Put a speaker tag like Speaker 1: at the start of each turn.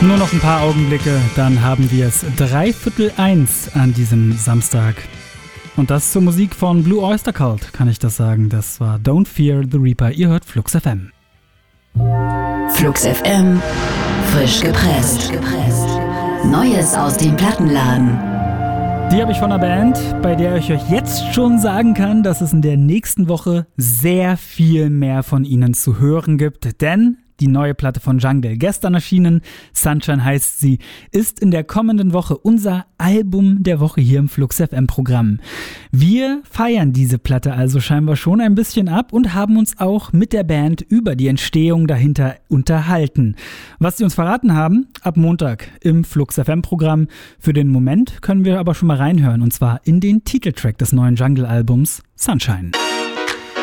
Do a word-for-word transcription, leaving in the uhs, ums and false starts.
Speaker 1: Nur noch ein paar Augenblicke, dann haben wir es dreiviertel eins an diesem Samstag. Und das zur Musik von Blue Oyster Cult, kann ich das sagen. Das war Don't Fear the Reaper. Ihr hört Flux F M.
Speaker 2: Flux F M, frisch gepresst. Neues aus dem Plattenladen.
Speaker 1: Die habe ich von einer Band, bei der ich euch jetzt schon sagen kann, dass es in der nächsten Woche sehr viel mehr von ihnen zu hören gibt. Denn die neue Platte von Jungle, gestern erschienen, Sunshine heißt sie, ist in der kommenden Woche unser Album der Woche hier im Flux F M Programm. Wir feiern diese Platte also scheinbar schon ein bisschen ab und haben uns auch mit der Band über die Entstehung dahinter unterhalten. Was sie uns verraten haben, ab Montag im Flux F M Programm. Für den Moment können wir aber schon mal reinhören, und zwar in den Titeltrack des neuen Jungle Albums Sunshine.